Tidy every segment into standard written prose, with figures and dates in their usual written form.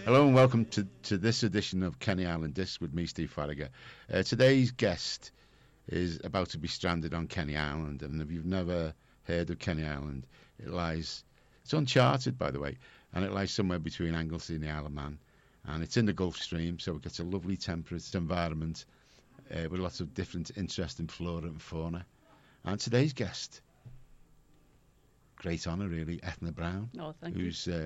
Hello and welcome to this edition of Kenny Island Discs with me, Steve Farragher. Today's guest is about to be stranded on Kenny Island, and if you've never heard of Kenny Island, it's uncharted, by the way, and it lies somewhere between Anglesey and the Isle of Man, and it's in the Gulf Stream, so it gets a lovely temperate environment with lots of different interesting flora and fauna. And today's guest, great honour really, Ethna Brown. Oh, thank you. Who's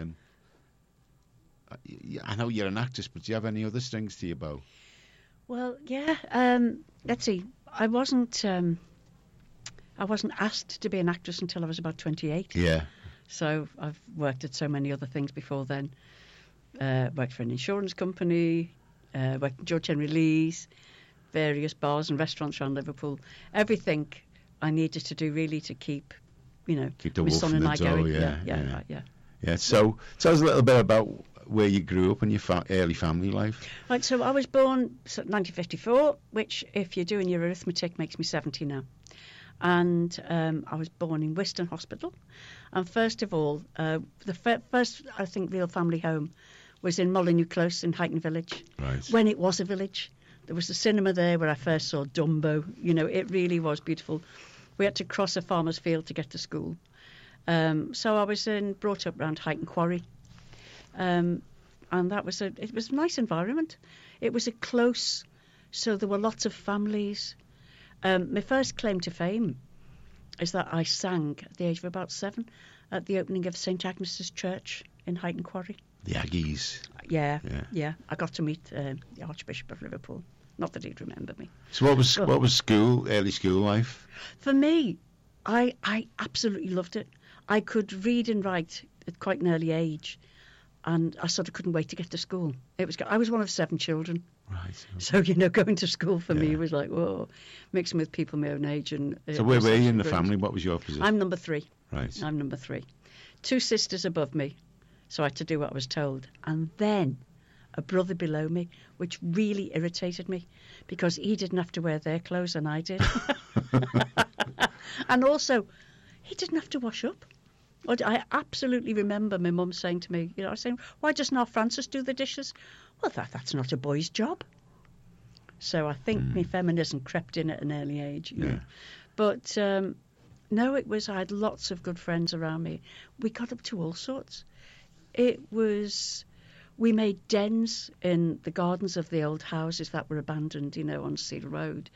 I know you're an actress, but do you have any other strings to your bow? Well, yeah. Let's see. I wasn't asked to be an actress until I was about 28. Yeah. So I've worked at so many other things before then. Worked for an insurance company. Worked at George Henry Lee's, various bars and restaurants around Liverpool. Everything I needed to do really to keep the my wolf son and the I door, going. yeah. Right, yeah. Yeah. So tell us a little bit about where you grew up and your early family life. Right, so I was born 1954, which, if you're doing your arithmetic, makes me 70 now. And I was born in Wiston Hospital. And first of all, the first, I think, real family home was in Molyneux Close in Highton Village. Right. When it was a village. There was a cinema there where I first saw Dumbo. It really was beautiful. We had to cross a farmer's field to get to school. So I was brought up around Highton Quarry. And it was a nice environment. It was a close, so there were lots of families. My first claim to fame is that I sang at the age of about 7 at the opening of St Agnes's Church in Highton Quarry. The Aggies. Yeah. I got to meet the Archbishop of Liverpool. Not that he'd remember me. So what was early school life? For me, I absolutely loved it. I could read and write at quite an early age, and I sort of couldn't wait to get to school. I was one of 7 children. Right. So, going to school for me was like, whoa, mixing with people my own age. So where were you in the family? What was your position? I'm number 3. Right. I'm number 3. 2 sisters above me, so I had to do what I was told. And then a brother below me, which really irritated me because he didn't have to wear their clothes and I did. And also, he didn't have to wash up. I absolutely remember my mum saying to me, I was saying, why doesn't our Francis do the dishes? Well, that's not a boy's job. So I think my feminism crept in at an early age. But no, I had lots of good friends around me. We got up to all sorts. We made dens in the gardens of the old houses that were abandoned, on Seal Road.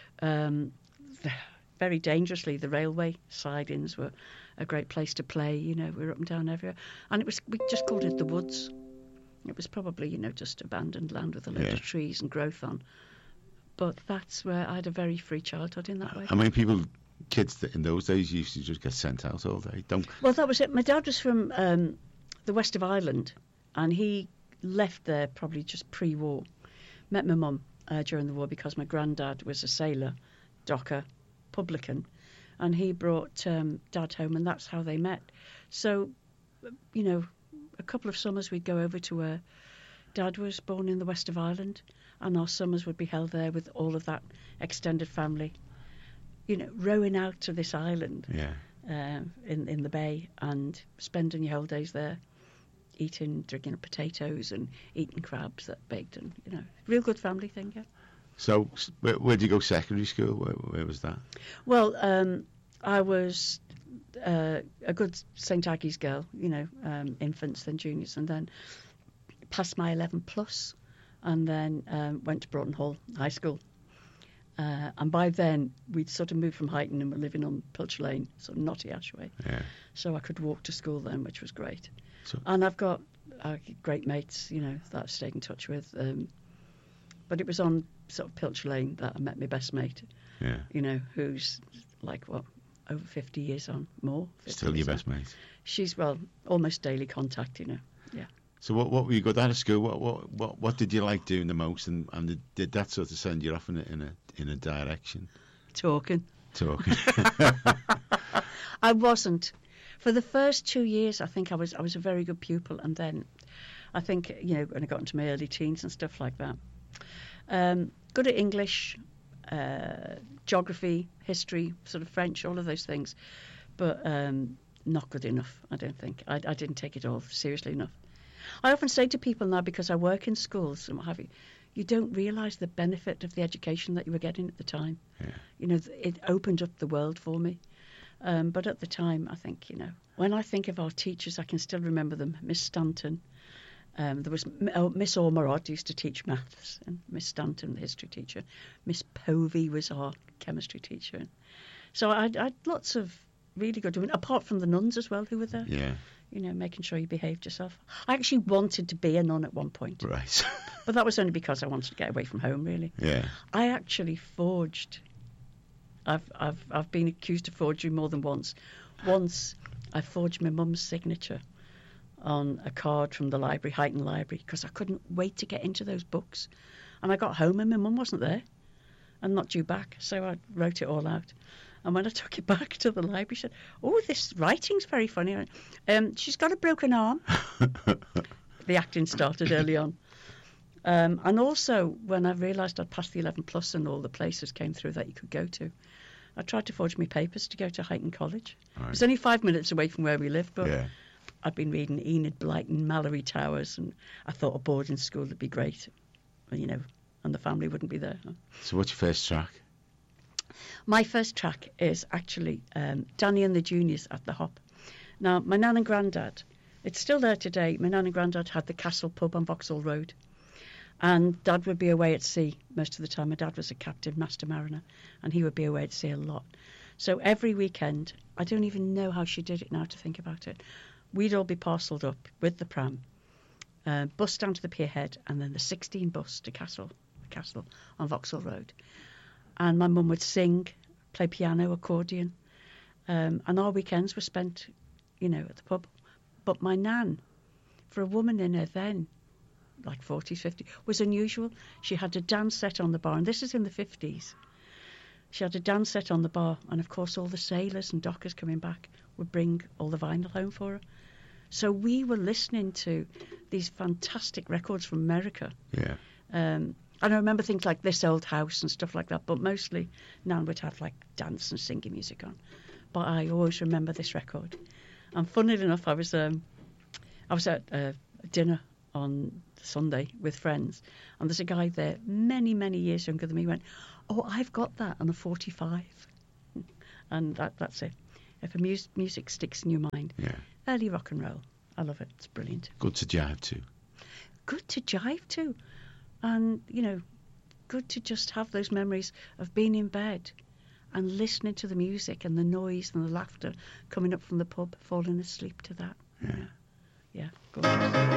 Very dangerously, the railway sidings were a great place to play. We were up and down everywhere. And we just called it the woods. It was probably, just abandoned land with a load of trees and growth on. But that's where I had a very free childhood in that way. How many kids in those days used to just get sent out all day? Well, that was it. My dad was from the west of Ireland, and he left there probably just pre-war. Met my mum during the war because my granddad was a sailor, docker, publican, and he brought Dad home, and that's how they met. So, a couple of summers we'd go over to where Dad was born in the west of Ireland, and our summers would be held there with all of that extended family, rowing out to this island in the bay and spending your whole days there, drinking potatoes and eating crabs that baked, and real good family thing. So where did you go secondary school? Where was that? Well, I was a good St Aggie's girl, infants, then juniors, and then passed my 11 plus, and then went to Broughton Hall High School. And by then, we'd sort of moved from Highton and were living on Pilch Lane, sort of Notty Ash way. Yeah. So I could walk to school then, which was great. And I've got great mates, that I've stayed in touch with. But it was on sort of Pilch Lane that I met my best mate. Yeah. Who's like, over 50 years on, more. Still your best mate? She's, almost daily contact, yeah. So what were you good at school? What did you like doing the most, and did that sort of send you off in a direction? Talking. I wasn't. For the first 2 years, I think I was a very good pupil, and then I think when I got into my early teens and stuff like that, good at English, geography, history, sort of French, all of those things, but not good enough. I don't think I didn't take it all seriously enough. I often say to people now, because I work in schools and what have you, you don't realise the benefit of the education that you were getting at the time. Yeah. You know, it opened up the world for me. But at the time, I think, you know, when I think of our teachers, I can still remember them. Miss Stanton. There was Miss Ormerod used to teach maths, and Miss Stanton, the history teacher. Miss Povey was our chemistry teacher. So I had lots of really good women, apart from the nuns as well who were there. Yeah. You know, making sure you behaved yourself. I actually wanted to be a nun at one point. Right. But that was only because I wanted to get away from home, really. Yeah. I actually forged. I've been accused of forgery more than once. Once I forged my mum's signature on a card from the library, Huyton Library, because I couldn't wait to get into those books. And I got home and my mum wasn't there and not due back, so I wrote it all out. And when I took it back to the library, she said, "Oh, this writing's very funny." I went, she's got a broken arm. The acting started early on. And also, when I realised I'd passed the 11 plus and all the places came through that you could go to, I tried to forge my papers to go to Huyton College. Right. It was only 5 minutes away from where we lived, but Yeah. I'd been reading Enid Blyton, Mallory Towers, and I thought a boarding school would be great, you know, and the family wouldn't be there. So what's your first track? My first track is actually Danny and the Juniors at the Hop. Now, my nan and granddad, it's still there today. My nan and granddad had the Castle pub on Vauxhall Road. And Dad would be away at sea most of the time. My dad was a captain, master mariner, and he would be away at sea a lot. So every weekend, I don't even know how she did it now to think about it, we'd all be parcelled up with the pram, bus down to the pier head, and then the 16 bus to Castle on Vauxhall Road. And my mum would sing, play piano, accordion, and our weekends were spent, you know, at the pub. But my nan, for a woman in her then, like 40s, 50s, was unusual. She had a dance set on the bar, and this is in the 50s. She had a dance set on the bar, and of course all the sailors and dockers coming back would bring all the vinyl home for her. So we were listening to these fantastic records from America. Yeah. And I remember things like This Old House and stuff like that, but mostly Nan would have like dance and singing music on. But I always remember this record. And funnily enough, I was at dinner on Sunday with friends, and there's a guy there many, many years younger than me, went, "Oh, I've got that on a 45." And that's it. If a music sticks in your mind, Yeah. early rock and roll, I love it. It's brilliant. Good to jive to. Good to jive to, and you know, good to just have those memories of being in bed and listening to the music and the noise and the laughter coming up from the pub, falling asleep to that. Yeah. Yeah, gorgeous.